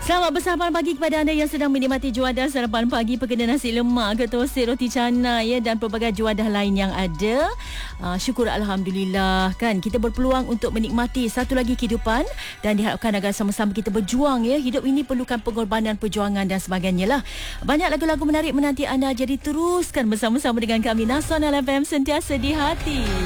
Selamat bersama pagi kepada anda yang sedang menikmati juadah sarapan pagi perkena nasi lemak, ketosik, roti canai dan pelbagai juadah lain yang ada. Syukur Alhamdulillah kan kita berpeluang untuk menikmati satu lagi kehidupan dan diharapkan agar sama-sama kita berjuang ya. Hidup ini perlukan pengorbanan, perjuangan dan sebagainya lah. Banyak lagu-lagu menarik menanti anda, jadi teruskan bersama-sama dengan kami. Nasional FM, sentiasa di hati.